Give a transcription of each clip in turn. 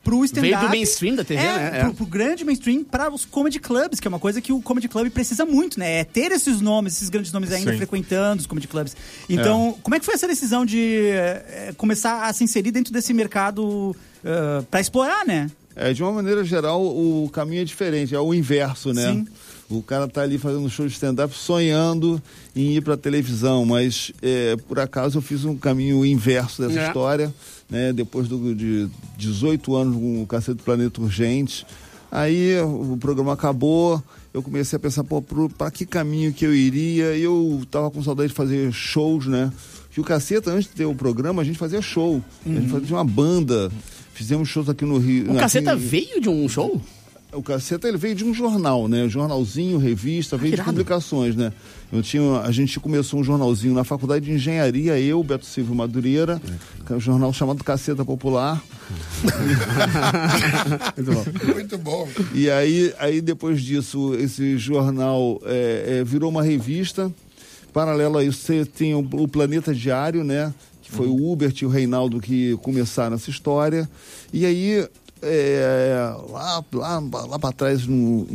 pro stand-up. Veio do mainstream da TV, né? Pro grande mainstream, para os comedy clubs, que é uma coisa que o comedy club precisa muito, né? É ter esses nomes, esses grandes nomes ainda frequentando os comedy clubs. Então, como é que foi essa decisão de começar a se inserir dentro desse mercado para explorar, né? De uma maneira geral, o caminho é diferente, é o inverso, né? Sim. O cara tá ali fazendo show de stand-up sonhando em ir pra televisão, mas por acaso eu fiz um caminho inverso dessa história, né? Depois de 18 anos com o Cacete do Planeta Urgente, aí o programa acabou, eu comecei a pensar, pra que caminho que eu iria? Eu tava com saudade de fazer shows, né? Que o Caceta, antes de ter o programa, a gente fazia show, a gente fazia uma banda, fizemos shows aqui no Rio. O Caceta veio de um show? O Caceta, ele veio de um jornal, né? Jornalzinho, revista, veio de publicações, né? A gente começou um jornalzinho na Faculdade de Engenharia, eu, Beto Silvio Madureira, que é um jornal chamado Caceta Popular. Muito bom. E aí depois disso, esse jornal virou uma revista. Paralelo a isso, você tem o Planeta Diário, né? Que foi o Hubert e o Reinaldo que começaram essa história. E aí... lá para trás, em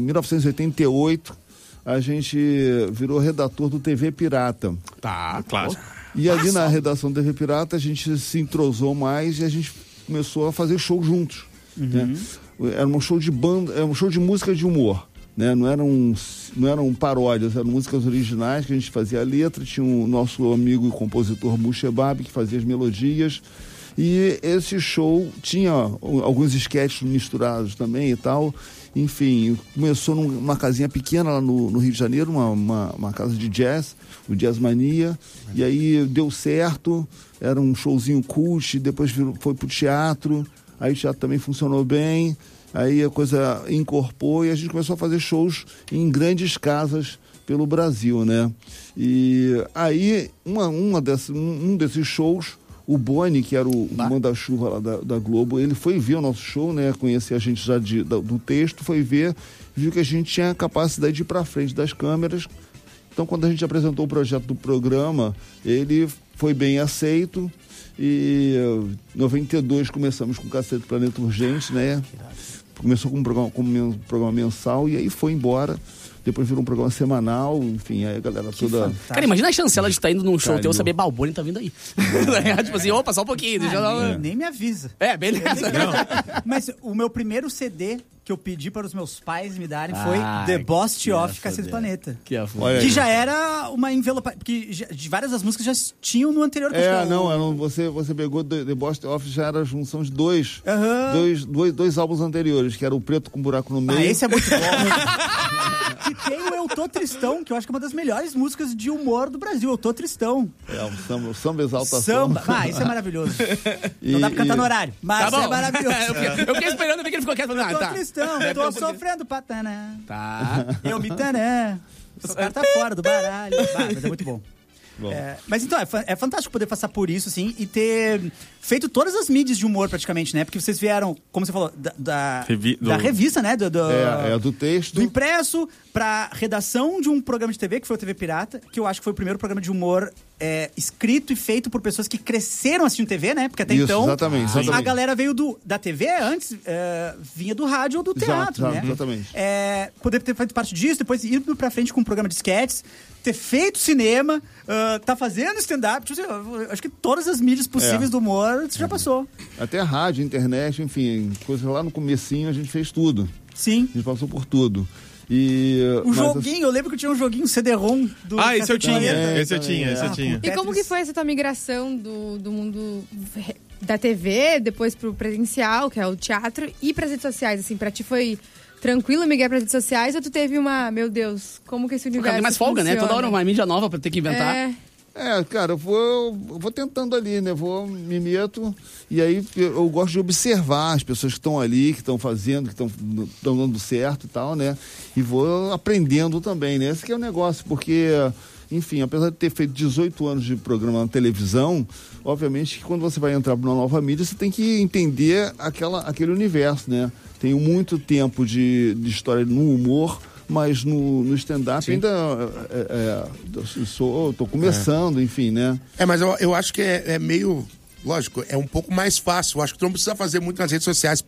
1988, a gente virou redator do TV Pirata. Tá, claro. E ali na redação do TV Pirata, a gente se entrosou mais e a gente começou a fazer show juntos. Né? Era um show de banda, era um show de música de humor. Né? Não eram paródias, eram músicas originais que a gente fazia a letra. Tinha o nosso amigo e compositor Mushebab, que fazia as melodias. E esse show tinha alguns esquetes misturados também e tal. Enfim, começou numa casinha pequena lá no Rio de Janeiro, uma casa de jazz, o Jazz Mania. E aí deu certo, era um showzinho cult, depois foi pro teatro. Aí o teatro também funcionou bem. Aí a coisa incorporou e a gente começou a fazer shows em grandes casas pelo Brasil, né? E aí, um desses shows, o Boni, que era o manda-chuva lá da Globo, ele foi ver o nosso show, né? Conhecia a gente já do texto, foi ver, viu que a gente tinha capacidade de ir pra frente das câmeras. Então, quando a gente apresentou o projeto do programa, ele foi bem aceito. E em 92 começamos com o Cacete do Planeta Urgente, né? Começou com um programa mensal e aí foi embora. Depois virou um programa semanal, enfim, aí a galera toda... fantástico. Cara, imagina a chancela de estar indo num show teu, saber, o Boni tá vindo aí. Tipo assim, opa, só um pouquinho. Nem me avisa. Beleza. Mas o meu primeiro CD que eu pedi para os meus pais me darem foi The Boss Off Cacete do Planeta. Que já era uma envelopa... Porque de várias das músicas já tinham no anterior. Você pegou The Boss Off, já era a junção de dois álbuns anteriores, que era o Preto com Buraco no Meio. Esse é muito bom. E tem o Eu Tô Tristão, que eu acho que é uma das melhores músicas de humor do Brasil. Eu Tô Tristão. O samba exalta samba. Isso é maravilhoso. Não dá pra cantar no horário, mas é maravilhoso. Eu fiquei esperando ver que ele ficou quieto. Eu tô tristão, tô sofrendo patanã. Tá. Eu me tanã. Os caras tá fora do baralho. Mas é muito bom. Mas então, é fantástico poder passar por isso, assim, e ter feito todas as mídias de humor, praticamente, né? Porque vocês vieram, como você falou, da revista, né? Do texto. Do impresso pra redação de um programa de TV, que foi o TV Pirata, que eu acho que foi o primeiro programa de humor escrito e feito por pessoas que cresceram assistindo TV, né? Porque até então, exatamente. A galera veio da TV antes, vinha do rádio ou do teatro, né? Exatamente. Poder ter feito parte disso, depois ir pra frente com um programa de sketches, ter feito cinema, tá fazendo stand-up, tipo assim, acho que todas as mídias possíveis do humor você já passou. Até a rádio, internet, enfim, coisa lá no comecinho a gente fez tudo. Sim. A gente passou por tudo. Joguinho, eu lembro que eu tinha um joguinho CD-ROM do... Esse eu tinha. E como que foi essa tua migração do mundo da TV, depois pro presencial, que é o teatro, e pras redes sociais, assim, pra ti foi tranquilo migrar pras redes sociais ou tu teve uma, meu Deus, como que esse universo Tem mais folga, funciona? né? Toda hora uma mídia nova pra ter que inventar. Cara, eu vou tentando ali, né? Me meto e aí eu gosto de observar as pessoas que estão ali, que estão fazendo, que estão dando certo e tal, né? E vou aprendendo também, né? Esse que é o negócio, porque, enfim, apesar de ter feito 18 anos de programa na televisão, obviamente que quando você vai entrar numa nova mídia, você tem que entender aquele universo, né? Tenho muito tempo de história no humor, mas no stand-up ainda tô começando, enfim, né? Mas eu acho que é meio... Lógico, é um pouco mais fácil. Eu acho que tu não precisa fazer muito nas redes sociais